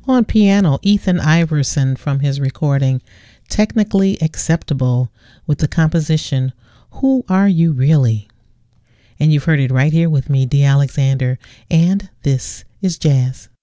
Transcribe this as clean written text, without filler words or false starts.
On piano, Ethan Iverson from his recording Technically Acceptable with the composition Who Are You Really? And you've heard it right here with me, Dee Alexander, and this is Jazz.